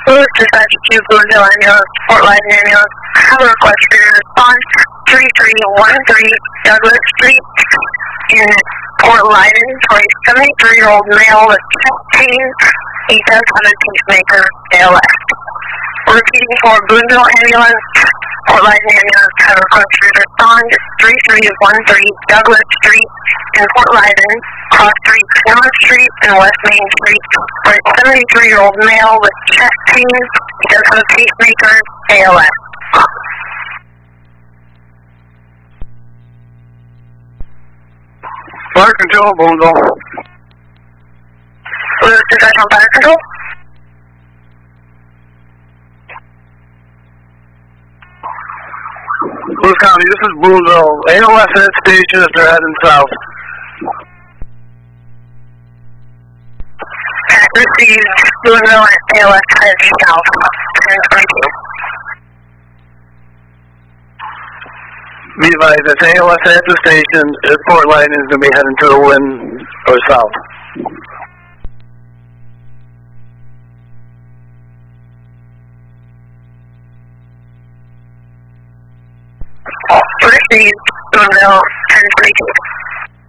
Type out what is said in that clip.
Louis Dispatch 2, Boonville Ambulance, Fort Lyden Ambulance. Have a request for your response. 3313 Douglas Street in Fort Lyden for a 73-year-old male with chest pain. He does have a pacemaker, ALS. Repeating for Boonville Ambulance, Fort Lyden Ambulance. Have a request for your response. 3313 Douglas Street in Fort Lyden, cross street, Plymouth Street, and West Main Street for a 73-year-old male with chest pain. He does have a pacemaker, ALS. Fire control, Boonville. Louis Dispatch on fire control. Lewis County, this is Boonville. ALS at that station as they're heading south. Received Boonville and ALS heading south. 1022. Be advised, that's ALS at the station. Fort Lyden is going to be heading to the wind or south. Received Boonville 1022.